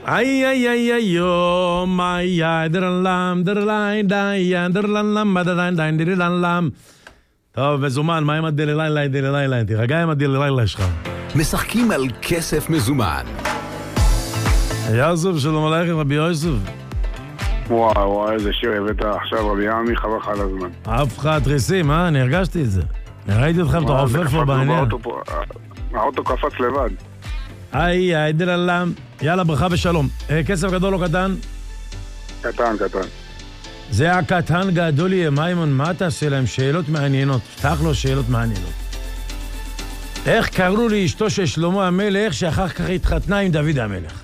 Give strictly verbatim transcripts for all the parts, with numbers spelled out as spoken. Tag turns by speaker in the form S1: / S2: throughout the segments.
S1: איי איי איי איי יום איי איי דרלם דרליין דיי דרלם מדליין דיין דרלם. טוב, מזומן, מה עם הדלליין דלליין? תירגע עם הדלליין שלך.
S2: משחקים על כסף מזומן.
S1: יוסף, שלום עליכם, רבי יוסף.
S3: וואי וואי, איזה שיר הבאת עכשיו, רבי עמי, חבל לך על הזמן.
S1: אף אחד תריסים, אה? אני הרגשתי את זה. אני ראיתי אותך ואתה עופף פה בעניין.
S3: האוטו קפץ לבד.
S1: איי איי דללם. יאללה, ברכה ושלום. כסף גדול או קטן?
S3: קטן, קטן.
S1: זה הקטן גדול יהיה, מיימון, מה תעשה להם? שאלות מעניינות. פתח לו שאלות מעניינות. איך קראו לאשתו של שלמה המלך שאחר כך התחתנה עם דוד המלך?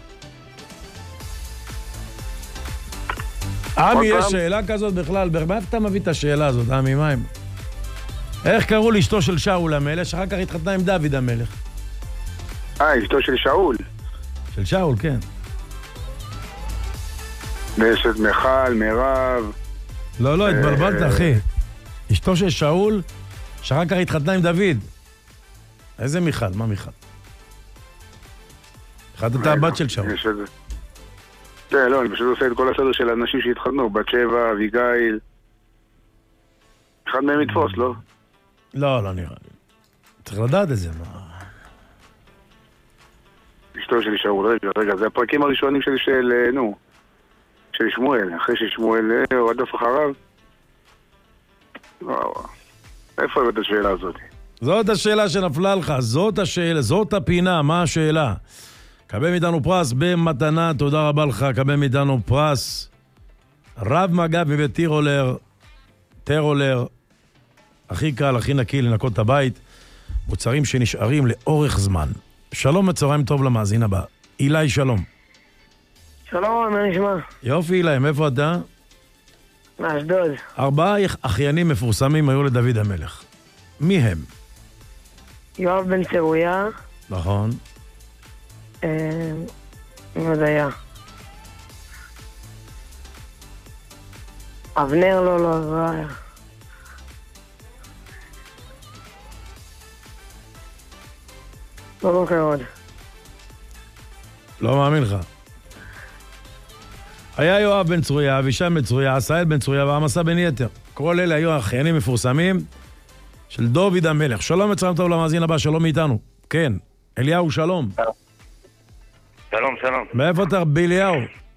S1: עמי, יש שאלה כזאת בכלל, מה אתה מביא את השאלה הזאת, עמי, מה עם? איך קראו לאשתו של שאול המלך שאחר כך התחתנה עם דוד המלך?
S3: אה, אשתו של שאול.
S1: של שאול, כן.
S3: נשת מיכל, מירב.
S1: לא, לא, התבלבלת, אחי. אשתו של שאול שאחר כך התחתנה עם דוד. איזה מיכל? מה מיכל? אחת אתה הבת של שאול.
S3: כן, לא, אני פשוט עושה את כל הסדר של האנשים שהתחתנו, בת שבע, אביגיל. אחד מהם יתפוס, לא?
S1: לא, לא נראה לי. צריך לדעת את זה, מה?
S3: אשתו של שאול, רגע, רגע, זה הפרקים הראשונים של, של, נו, של שמואל, אחרי ששמואל רדף אחריו. וואו, איפה הבאת השאלה הזאת?
S1: זאת השאלה שנפלה לך, זאת השאלה, זאת הפינה, מה השאלה? קבל מאיתנו פרס במתנה, תודה רבה לך, קבל מאיתנו פרס. רב מג"ב מבית טירולר, טירולר, הכי קל, הכי נקי לנקות את הבית, מוצרים שנשארים לאורך זמן. שלום וצהריים טוב למאזין הבא. אילי, שלום.
S4: שלום, מה נשמע?
S1: יופי, אילי, מאיפה אתה?
S4: מאשדוד.
S1: ארבעה אחיינים מפורסמים היו לדוד המלך. מי הם?
S4: יואב בן צרויה.
S1: נכון.
S4: אה... מה זה היה? אבנר לא, לא, לא היה. לא בוקר עוד.
S1: לא מאמין לך. היה יואב בן צרויה, אבישם בן צרויה, עשאל בן צרויה ועמסה בן יתר. כל אלה היו אחיינים מפורסמים של דוד המלך. שלום וצהריים טוב למאזין הבא, שלום מאיתנו. כן, אליהו, שלום.
S5: שלום, שלום.
S1: מאיפה אתה, רבי אליהו?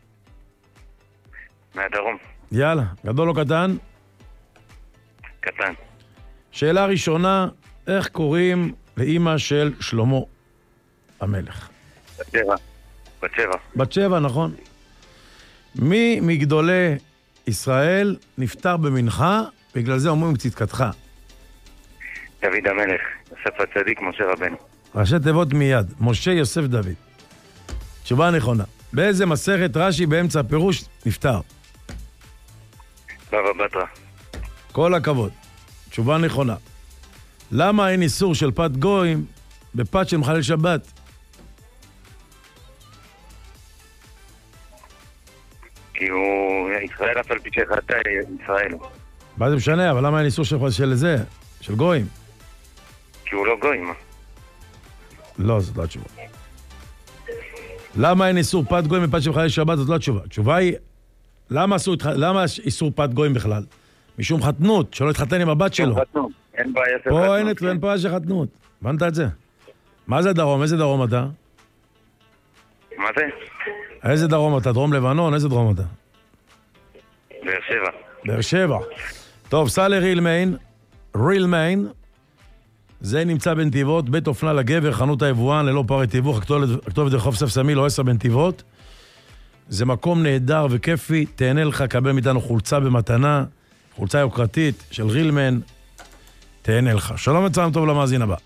S5: מהדרום.
S1: יאללה, גדול או קטן?
S5: קטן.
S1: שאלה ראשונה, איך קוראים לאמא של שלמה המלך?
S5: בת שבע. בת שבע.
S1: בת שבע, נכון. מי מגדולי ישראל נפטר במנחה, בגלל זה אומרים צדקתך?
S5: דוד המלך, יוסף הצדיק, משה רבנו.
S1: ראשי תיבות מיד, משה יוסף דוד. תשובה נכונה. באיזה מסכת רש"י באמצע הפירוש נפטר?
S5: בבא בתרא.
S1: כל הכבוד. תשובה נכונה. למה אין איסור של פת גויים בפת של מחלל שבת?
S5: כי הוא ישראל אף על פי שחטא ישראל.
S1: מה זה משנה? אבל למה אין איסור של, של זה? של גויים?
S5: כי הוא לא גוי, מה?
S1: לא, זאת לא התשובה. למה אין איסור פת גויים בפת של מחלל שבת? זאת לא התשובה. התשובה היא, למה, אסור, למה איסור פת גויים בכלל? משום חתנות, שלא התחתן עם הבת שלו.
S5: חתנות. אין בעיה של חתנות.
S1: פה אין את ואין בעיה של חתנות. הבנת את זה? מה זה דרום? איזה דרום אתה?
S5: מה זה?
S1: איזה דרום אתה? דרום לבנון? איזה דרום אתה?
S5: באר שבע.
S1: באר שבע. טוב, סע לריל מיין. ריל מיין. זה נמצא בנתיבות, בית אופנה לגבר, חנות היבואן, ללא פערי תיווך, הכתובת רחוב סף סמי, לא עשר בנתיבות. זה מקום נהדר וכיפי, תהנה לך, קבל מאיתנו חולצה במתנה, חולצה יוקרתית של ריל מיין, תהנה לך. שלום וצהריים טוב למאזין הבא.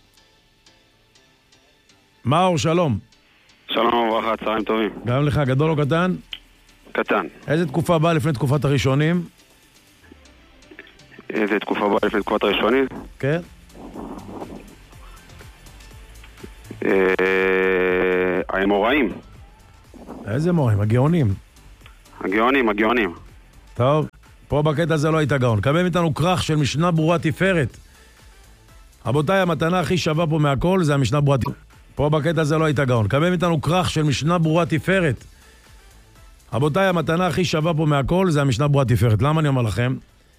S1: מאור, שלום.
S3: שלום וברכה, צהריים טובים.
S1: גם לך, גדול או קטן?
S3: קטן.
S1: איזה תקופה באה לפני תקופת הראשונים?
S3: איזה תקופה באה לפני תקופת הראשונים?
S1: כן.
S3: האמוראים.
S1: איזה מורים? הגאונים.
S3: הגאונים, הגאונים.
S1: טוב, פה בקטע הזה לא היית גאון. קבל מאיתנו כרך של משנה ברורה תפארת. רבותיי, המתנה הכי שווה פה מהכל זה המשנה ברורה תפארת. פה בקטע הזה לא היית גאון. קבל מאיתנו כרך של משנה ברורה תפארת. רבותיי, המתנה הכי שווה פה מהכל זה המשנה ברורה תפארת. למה אני אומר לכם?